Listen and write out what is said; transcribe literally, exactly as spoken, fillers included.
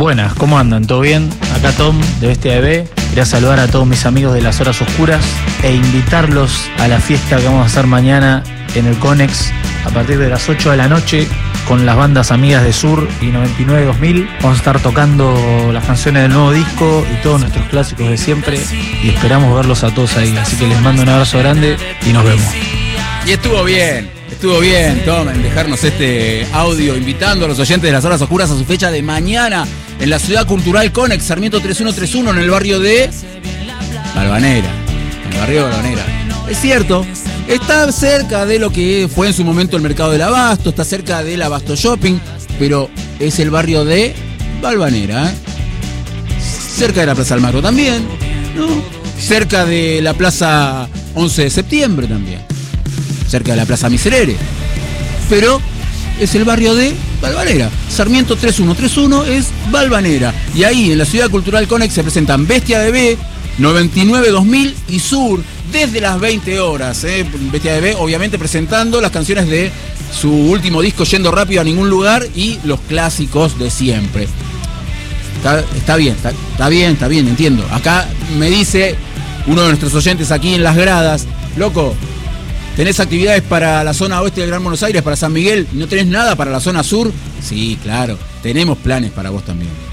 Buenas, ¿cómo andan? ¿Todo bien? Acá Tom, de Bestia de B. Quería saludar a todos mis amigos de las horas oscuras e invitarlos a la fiesta que vamos a hacer mañana en el Conex a partir de las ocho de la noche con las bandas amigas de Sur y noventa y nueve dos mil. Vamos a estar tocando las canciones del nuevo disco y todos nuestros clásicos de siempre y esperamos verlos a todos ahí. Así que les mando un abrazo grande y nos vemos. Y estuvo bien, estuvo bien, Tom, en dejarnos este audio invitando a los oyentes de las horas oscuras a su fecha de mañana en la Ciudad Cultural Conex, Sarmiento tres mil ciento treinta y uno, en el barrio de Balvanera, en el barrio de Balvanera. Es cierto, está cerca de lo que fue en su momento el mercado del abasto, está cerca del Abasto Shopping, pero es el barrio de Balvanera, ¿eh? Cerca de la Plaza Almagro también, ¿no? Cerca de la Plaza once de septiembre también, cerca de la Plaza Miserere, pero es el barrio de Balvanera. Sarmiento tres mil ciento treinta y uno es Balvanera. Y ahí en la Ciudad Cultural Conex se presentan Bestia de B, noventa y nueve dos mil y Sur desde las veinte horas. ¿eh? Bestia de B obviamente presentando las canciones de su último disco Yendo Rápido a Ningún Lugar y los clásicos de siempre. Está, está bien, está, está bien, está bien, entiendo. Acá me dice uno de nuestros oyentes aquí en las gradas: loco, ¿tenés actividades para la zona oeste del Gran Buenos Aires, para San Miguel, y no tenés nada para la zona sur? Sí, claro, tenemos planes para vos también.